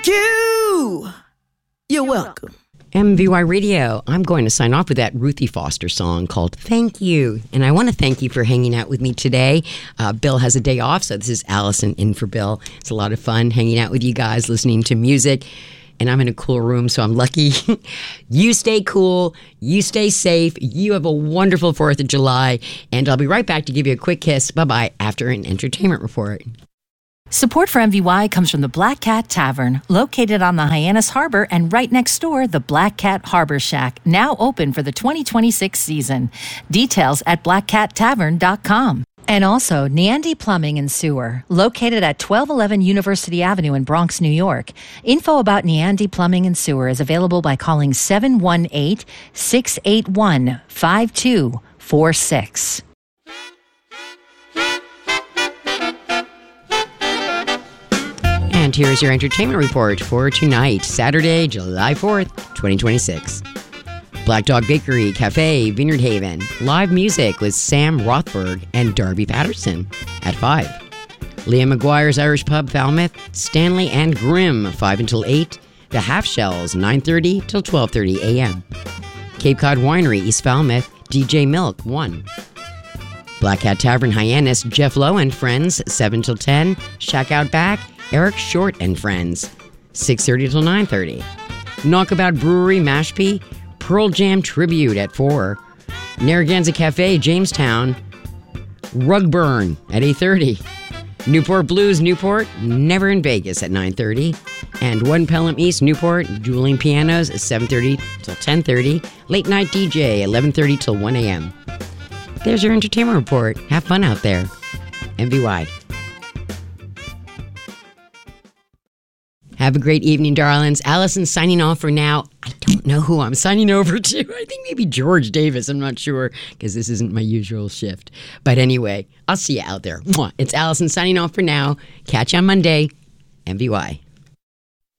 you. You're welcome. MVY Radio. I'm going to sign off with that Ruthie Foster song called Thank You. And I want to thank you for hanging out with me today. Bill has a day off, so this is Allison in for Bill. It's a lot of fun hanging out with you guys, listening to music. And I'm in a cool room, so I'm lucky. You stay cool. You stay safe. You have a wonderful 4th of July. And I'll be right back to give you a quick kiss. Bye-bye after an entertainment report. Support for MVY comes from the Black Cat Tavern, located on the Hyannis Harbor and right next door, the Black Cat Harbor Shack, now open for the 2026 season. Details at blackcattavern.com. And also, Neandy Plumbing and Sewer, located at 1211 University Avenue in Bronx, New York. Info about Neandy Plumbing and Sewer is available by calling 718-681-5246. And here's your entertainment report for tonight, Saturday, July 4th, 2026. Black Dog Bakery, Cafe, Vineyard Haven. Live music with Sam Rothberg and Darby Patterson at 5. Liam McGuire's Irish Pub, Falmouth. Stanley and Grimm, 5 until 8. The Half Shells, 9:30 till 12:30 a.m. Cape Cod Winery, East Falmouth. DJ Milk, 1. Black Cat Tavern, Hyannis. Jeff Lowe and Friends, 7 till 10. Shack Out Back. Eric Short and Friends, 6:30 till 9:30. Knockabout Brewery, Mashpee. Pearl Jam Tribute at 4. Narragansett Cafe, Jamestown. Rugburn at 8:30. Newport Blues, Newport. Never in Vegas at 9:30. And One Pelham East, Newport. Dueling Pianos, 7:30 till 10:30. Late Night DJ, 11:30 till 1 a.m. There's your entertainment report. Have fun out there. MVY. Have a great evening, darlings. Allison signing off for now. I don't know who I'm signing over to. I think maybe George Davis. I'm not sure because this isn't my usual shift. But anyway, I'll see you out there. It's Allison signing off for now. Catch you on Monday. MVY.